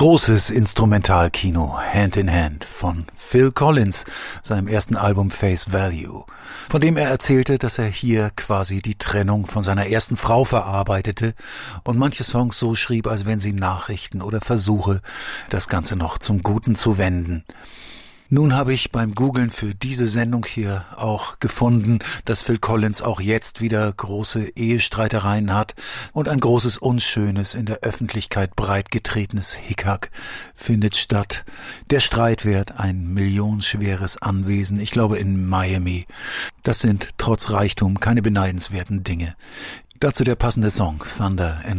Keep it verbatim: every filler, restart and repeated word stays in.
Großes Instrumentalkino, Hand in Hand, von Phil Collins, seinem ersten Album Face Value, von dem er erzählte, dass er hier quasi die Trennung von seiner ersten Frau verarbeitete und manche Songs so schrieb, als wenn sie Nachrichten oder Versuche, das Ganze noch zum Guten zu wenden. Nun habe ich beim Googlen für diese Sendung hier auch gefunden, dass Phil Collins auch jetzt wieder große Ehestreitereien hat und ein großes Unschönes in der Öffentlichkeit breitgetretenes Hickhack findet statt. Der Streit währt ein millionenschweres Anwesen, ich glaube in Miami. Das sind trotz Reichtum keine beneidenswerten Dinge. Dazu der passende Song Thunder and